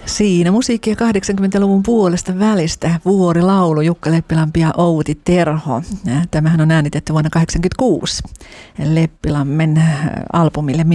Siinä musiikkia 80-luvun puolesta välistä. Vuorilaulu, Jukka Leppilampi ja Outi Terho. Tämähän on äänitetty vuonna 1986 Leppilammen albumille